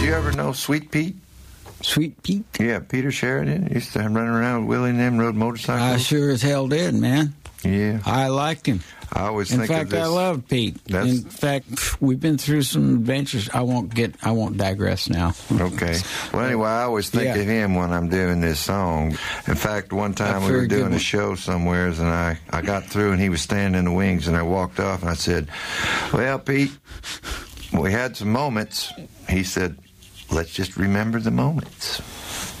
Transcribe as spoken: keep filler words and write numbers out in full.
you ever know Sweet Pete? Sweet Pete? Yeah, Peter Sheridan. Used to run around with Willie and them, rode motorcycles. I sure as hell did, man. Yeah. I liked him. I always In think fact, of this. I loved Pete. That's- In fact, we've been through some adventures. I won't get. I won't digress now. Okay. Well, anyway, I always think Yeah. of him when I'm doing this song. In fact, one time That's we were very good doing a one. show somewheres, and I, I got through, and he was standing in the wings, and I walked off, and I said, well, Pete, we had some moments. He said, let's just remember the moments.